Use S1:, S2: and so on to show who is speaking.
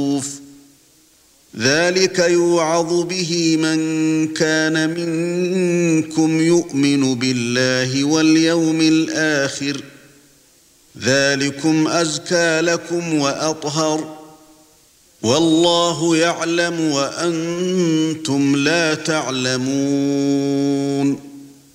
S1: ذلك يوعظ به من كان منكم يؤمن بالله واليوم الآخر ذلكم أزكى لكم وأطهر والله يعلم وأنتم لا تعلمون